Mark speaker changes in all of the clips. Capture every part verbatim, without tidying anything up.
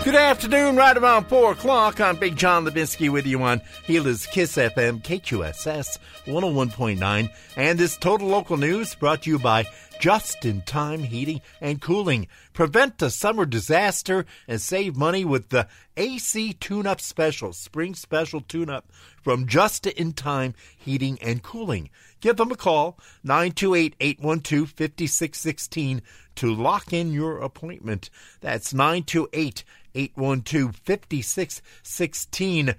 Speaker 1: Good afternoon, right around four o'clock. I'm Big John Levinsky with you on Healers Kiss F M, K Q S S one oh one point nine. And this Total Local News brought to you by Just in Time Heating and Cooling. Prevent a summer disaster and save money with the A C Tune-Up Special, Spring Special Tune-Up from Just in Time Heating and Cooling. Give them a call, nine two eight, eight one two, five six one six, to lock in your appointment. That's nine two eight, eight one two, five six one six.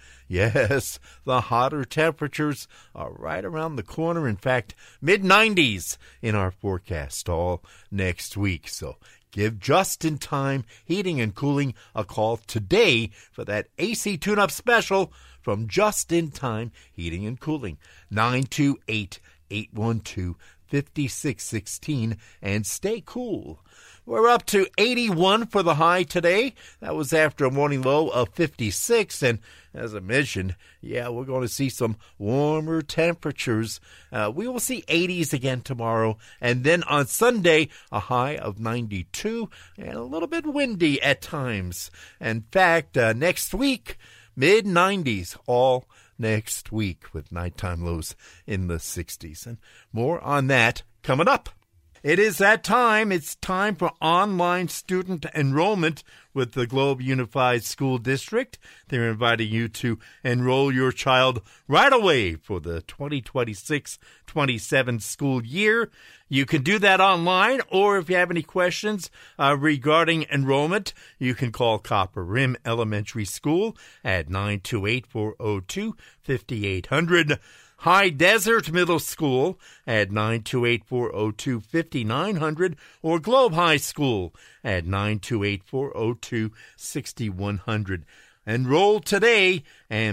Speaker 1: Yes, the hotter temperatures are right around the corner. In fact, mid nineties in our forecast all next week. So give Just in Time Heating and Cooling a call today for that A C Tune-Up Special from Just in Time Heating and Cooling. nine two eight, eight one two, five six one six, and stay cool. We're up to eighty-one for the high today. That was after a morning low of fifty-six. And as I mentioned, yeah, we're going to see some warmer temperatures. Uh, we will see eighties again tomorrow. And then on Sunday, a high of ninety-two and a little bit windy at times. In fact, uh, next week, mid nineties all next week with nighttime lows in the sixties. And more on that coming up. It is that time. It's time for online student enrollment with the Globe Unified School District. They're inviting you to enroll your child right away for the twenty twenty-six twenty-seven school year. You can do that online, or if you have any questions uh, regarding enrollment, you can call Copper Rim Elementary School at nine two eight, four oh two, five eight zero zero. High Desert Middle School at nine two eight, four oh two, five nine zero zero, or Globe High School at nine two eight, four oh two, six one zero zero. Enroll today and